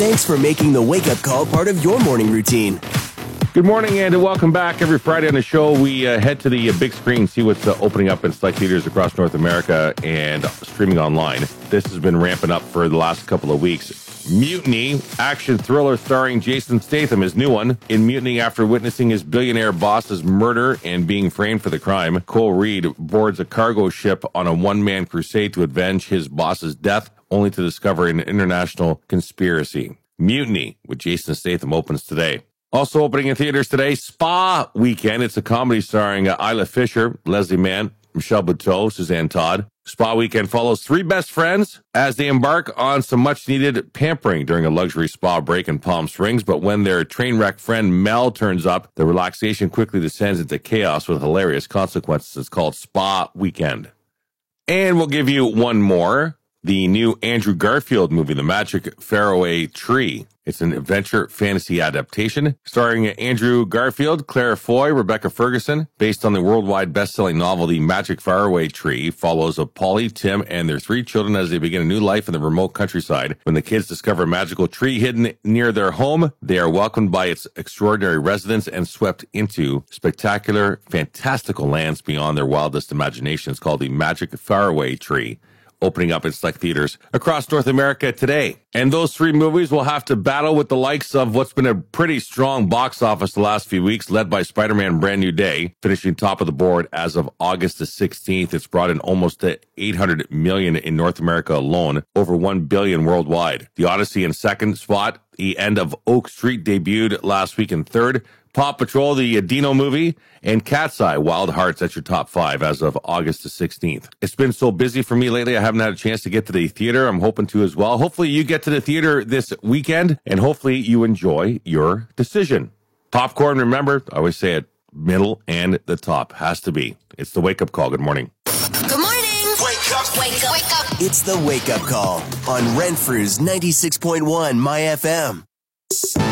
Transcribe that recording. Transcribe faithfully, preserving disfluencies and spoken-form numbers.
Thanks for making the wake-up call part of your morning routine. Good morning and welcome back. Every Friday on the show, we uh, head to the uh, big screen, see what's uh, opening up in select theaters across North America and streaming online. This has been ramping up for the last couple of weeks. Mutiny, action thriller starring Jason Statham, his new one. In Mutiny, after witnessing his billionaire boss's murder and being framed for the crime, Cole Reed boards a cargo ship on a one-man crusade to avenge his boss's death, only to discover an international conspiracy. Mutiny with Jason Statham opens today. Also opening in theaters today, Spa Weekend. It's a comedy starring uh, Isla Fisher, Leslie Mann, Michelle Buteau, Suzanne Todd. Spa Weekend follows three best friends as they embark on some much-needed pampering during a luxury spa break in Palm Springs. But when their train wreck friend Mel turns up, the relaxation quickly descends into chaos with hilarious consequences. It's called Spa Weekend. And we'll give you one more. The new Andrew Garfield movie, The Magic Faraway Tree. It's an adventure fantasy adaptation starring Andrew Garfield, Claire Foy, Rebecca Ferguson. Based on the worldwide best-selling novel, The Magic Faraway Tree follows of Polly, Tim, and their three children as they begin a new life in the remote countryside. When the kids discover a magical tree hidden near their home, they are welcomed by its extraordinary residents and swept into spectacular, fantastical lands beyond their wildest imaginations called The Magic Faraway Tree. Opening up in select theaters across North America today. And those three movies will have to battle with the likes of what's been a pretty strong box office the last few weeks, led by Spider-Man Brand New Day, finishing top of the board as of August the sixteenth. It's brought in almost to eight hundred million in North America alone, over one billion worldwide. The Odyssey in second spot. The End of Oak Street debuted last week in third. Paw Patrol, the Dino movie, and Cat's Eye, Wild Hearts, that's your top five as of August the sixteenth. It's been so busy for me lately, I haven't had a chance to get to the theater. I'm hoping to as well. Hopefully you get to the theater this weekend, and hopefully you enjoy your decision. Popcorn, remember, I always say it, middle and the top has to be. It's the wake-up call. Good morning. Good morning. Wake up. Wake up. Wake up. It's the wake-up call on Renfrew's ninety-six point one My F M.